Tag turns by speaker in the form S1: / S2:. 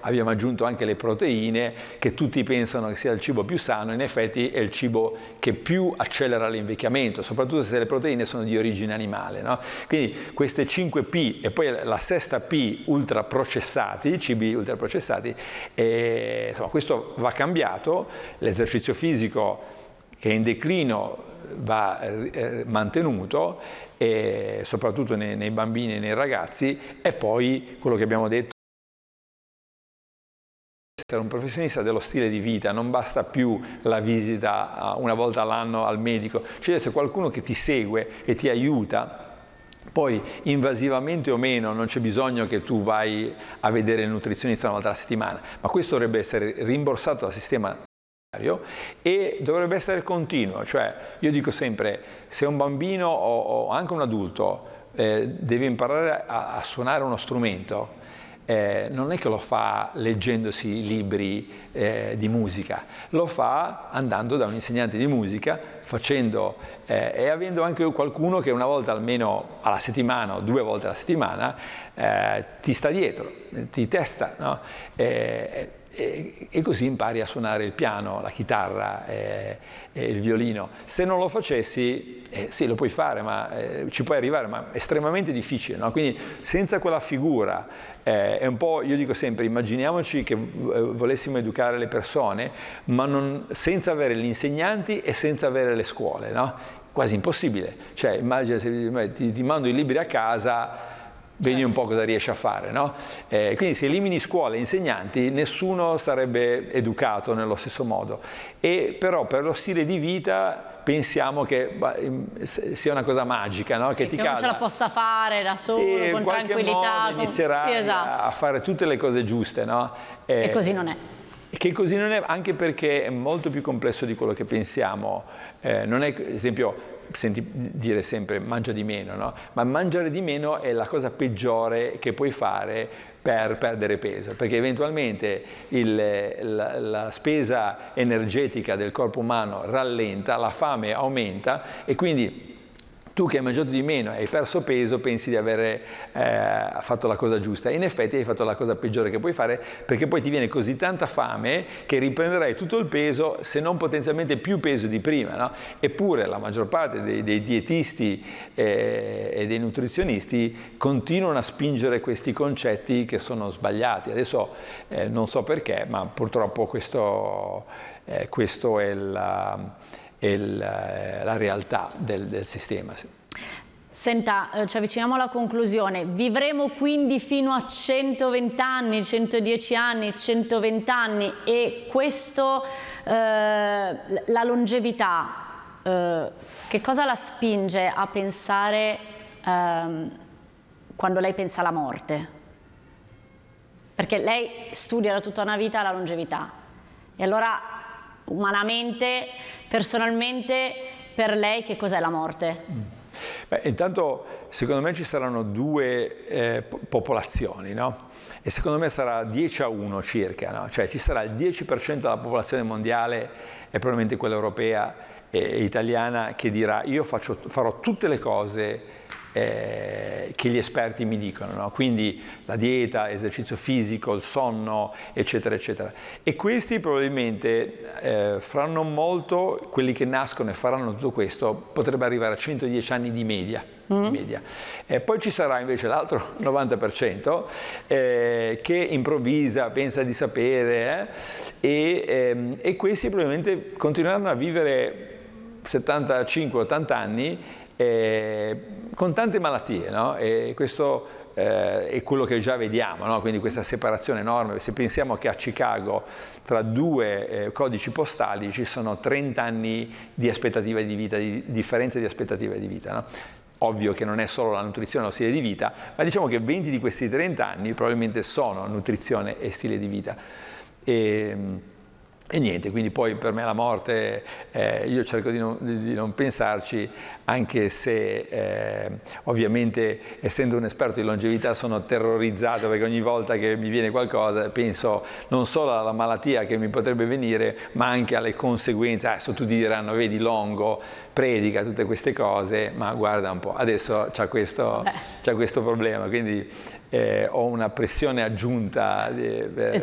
S1: abbiamo aggiunto anche le proteine, che tutti pensano che sia il cibo più sano, in effetti è il cibo che più accelera l'invecchiamento, soprattutto se le proteine sono di origine animale, no? Quindi queste 5 P e poi la sesta P, ultraprocessati, cibi ultraprocessati, insomma questo va cambiato, l'esercizio fisico che è in declino va mantenuto, soprattutto nei bambini e nei ragazzi, e poi quello che abbiamo detto, essere un professionista dello stile di vita, non basta più la visita una volta all'anno al medico, ci deve essere qualcuno che ti segue e ti aiuta. Poi invasivamente o meno non c'è bisogno che tu vai a vedere il nutrizionista una volta alla settimana, ma questo dovrebbe essere rimborsato dal sistema e dovrebbe essere continuo. Cioè io dico sempre, se un bambino o anche un adulto deve imparare a suonare uno strumento, non è che lo fa leggendosi libri di musica, lo fa andando da un insegnante di musica, facendo e avendo anche qualcuno che una volta almeno alla settimana o 2 volte alla settimana ti sta dietro, ti testa, no? E così impari a suonare il piano, la chitarra, il violino. Se non lo facessi, sì, lo puoi fare, ma ci puoi arrivare, ma è estremamente difficile, no? Quindi senza quella figura, è un po', io dico sempre, immaginiamoci che volessimo educare le persone, ma senza avere gli insegnanti e senza avere le scuole, no? Quasi impossibile. Cioè, immagina se ti mando i libri a casa, vedi un po' cosa riesci a fare, no? Quindi se elimini scuole e insegnanti, nessuno sarebbe educato nello stesso modo. E però per lo stile di vita pensiamo che sia una cosa magica, no? Che ti
S2: uno ce la possa fare da solo, sì, con tranquillità.
S1: Inizierà
S2: sì, esatto,
S1: a fare tutte le cose giuste, no?
S2: E così non è.
S1: Che così non è, anche perché è molto più complesso di quello che pensiamo. Non è, ad esempio, senti dire sempre mangia di meno, no? Ma mangiare di meno è la cosa peggiore che puoi fare per perdere peso, perché eventualmente la spesa energetica del corpo umano rallenta, la fame aumenta e quindi tu che hai mangiato di meno e hai perso peso pensi di avere fatto la cosa giusta. In effetti hai fatto la cosa peggiore che puoi fare, perché poi ti viene così tanta fame che riprenderai tutto il peso, se non potenzialmente più peso di prima, no? Eppure la maggior parte dei dietisti e dei nutrizionisti continuano a spingere questi concetti che sono sbagliati. Adesso non so perché, ma purtroppo questo è la realtà del sistema.
S2: Senta, ci avviciniamo alla conclusione. Vivremo quindi fino a 120 anni, 110 anni, 120 anni e questo, la longevità, che cosa la spinge a pensare quando lei pensa alla morte? Perché lei studia da tutta una vita la longevità e allora umanamente, personalmente, per lei che cos'è la morte?
S1: Beh, intanto secondo me ci saranno 2 popolazioni, no? E secondo me sarà 10-1 circa, no? Cioè ci sarà il 10% della popolazione mondiale e probabilmente quella europea e italiana che dirà io farò tutte le cose che gli esperti mi dicono, no? Quindi la dieta, esercizio fisico, il sonno, eccetera, eccetera. E questi probabilmente fra non molto, quelli che nascono e faranno tutto questo, potrebbe arrivare a 110 anni di media. Poi ci sarà invece l'altro 90% che improvvisa, pensa di sapere e questi probabilmente continueranno a vivere 75-80 anni con tante malattie, no? E questo è quello che già vediamo, no? Quindi questa separazione enorme. Se pensiamo che a Chicago tra 2 codici postali ci sono 30 anni di aspettativa di vita, di differenza di aspettativa di vita, no? Ovvio che non è solo la nutrizione o lo stile di vita, ma diciamo che 20 di questi 30 anni probabilmente sono nutrizione e stile di vita. E niente, quindi poi per me la morte, io cerco di non pensarci, anche se ovviamente essendo un esperto di longevità sono terrorizzato perché ogni volta che mi viene qualcosa penso non solo alla malattia che mi potrebbe venire, ma anche alle conseguenze. Adesso tutti diranno, vedi Longo, predica tutte queste cose, ma guarda un po', adesso c'ha questo problema, quindi ho una pressione aggiunta